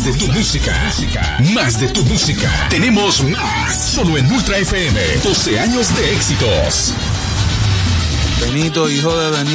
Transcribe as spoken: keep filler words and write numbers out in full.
Más de tu música. Más de tu música. Tenemos más. Solo en Ultra F M. doce años de éxitos. Benito, hijo de Benito.